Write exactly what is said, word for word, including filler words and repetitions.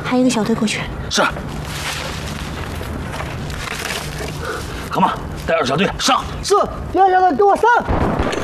派一个小队过去。 是。河马，带二小队上。 是，第二小队跟我上。